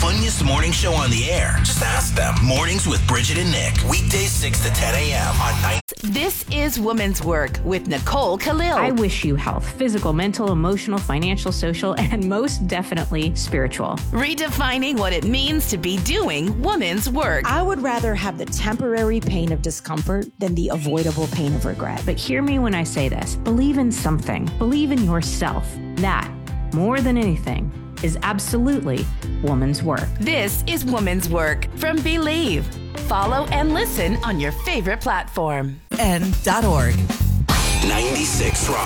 funniest morning show on the air. Just ask them. Mornings with Bridget and Nick. Weekdays 6 to 10 a.m. on 9. This is Women's Work with Nicole Khalil. I wish you health, physical, mental, emotional, financial, social, and most definitely spiritual. Redefining what it means to be doing women's work. I would rather have the temporary pain of discomfort than the avoidable pain of regret. But hear me when I say this. Believe in something. Believe in yourself. That, more than anything, is absolutely woman's work. This is Women's Work from Believe. Follow and listen on your favorite platform. N.org. 96 Rock.